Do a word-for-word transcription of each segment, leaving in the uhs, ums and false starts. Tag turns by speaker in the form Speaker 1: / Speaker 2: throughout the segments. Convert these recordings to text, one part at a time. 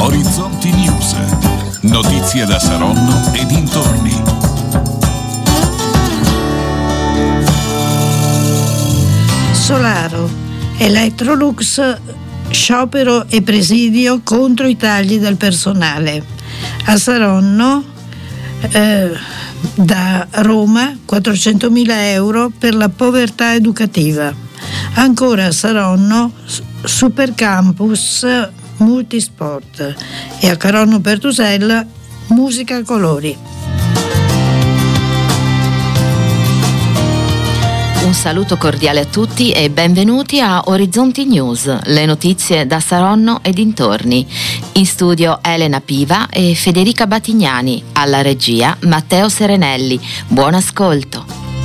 Speaker 1: Orizzonti News. Notizie da Saronno e dintorni.
Speaker 2: Solaro, Electrolux, sciopero e presidio contro i tagli del personale. A Saronno, eh, da Roma, quattrocentomila euro per la povertà educativa. Ancora a Saronno, Supercampus Multisport, e a Caronno Pertusella, musica a colori.
Speaker 3: Un saluto cordiale a tutti e benvenuti a Orizzonti News, le notizie da Saronno e dintorni. In studio Elena Piva e Federica Batignani, alla regia Matteo Serenelli. Buon ascolto.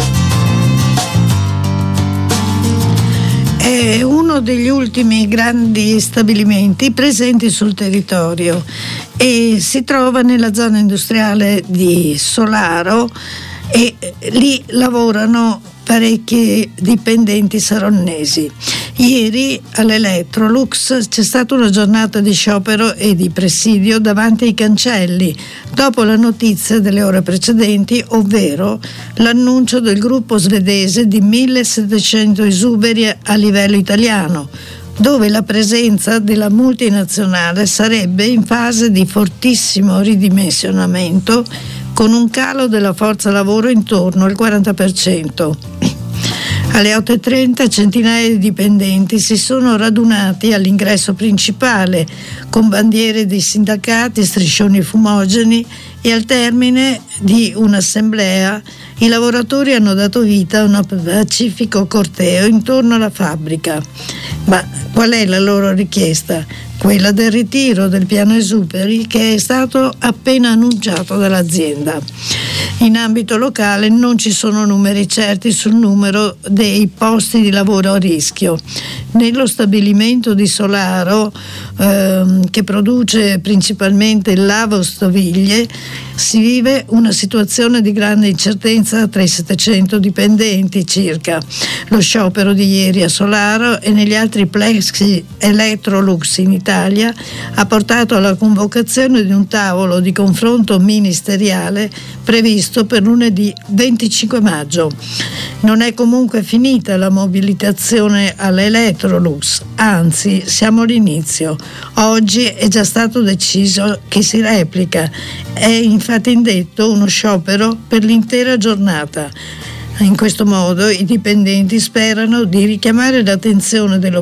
Speaker 2: È uno degli ultimi grandi stabilimenti presenti sul territorio e si trova nella zona industriale di Solaro, e lì lavorano parecchi dipendenti saronnesi. Ieri all'Electrolux c'è stata una giornata di sciopero e di presidio davanti ai cancelli, dopo la notizia delle ore precedenti, ovvero l'annuncio del gruppo svedese di millesettecento esuberi a livello italiano, dove la presenza della multinazionale sarebbe in fase di fortissimo ridimensionamento, con un calo della forza lavoro intorno al quaranta per cento. Alle otto e trenta centinaia di dipendenti si sono radunati all'ingresso principale con bandiere dei sindacati, striscioni fumogeni, e al termine di un'assemblea i lavoratori hanno dato vita a un pacifico corteo intorno alla fabbrica. Ma qual è la loro richiesta? Quella del ritiro del piano esuberi, che è stato appena annunciato dall'azienda. In ambito locale non ci sono numeri certi sul numero dei posti di lavoro a rischio. Nello stabilimento di Solaro, ehm, che produce principalmente lavastoviglie, si vive una situazione di grande incertezza tra i settecento dipendenti circa. Lo sciopero di ieri a Solaro e negli altri plexi Electrolux in Italia ha portato alla convocazione di un tavolo di confronto ministeriale previsto per lunedì venticinque maggio. Non è comunque finita la mobilitazione all'Electrolux, anzi siamo all'inizio. Oggi è già stato deciso che si replica. È infatti indetto uno sciopero per l'intera giornata. In questo modo i dipendenti sperano di richiamare l'attenzione dello